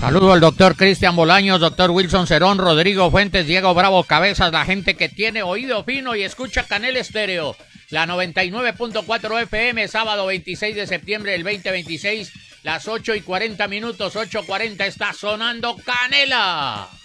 Saludo al doctor Cristian Bolaños, doctor Wilson Cerón, Rodrigo Fuentes, Diego Bravo Cabezas, la gente que tiene oído fino y escucha Canela Estéreo. La 99.4 FM, sábado 26 de septiembre del 2026, las 8:40, 8:40, está sonando Canela.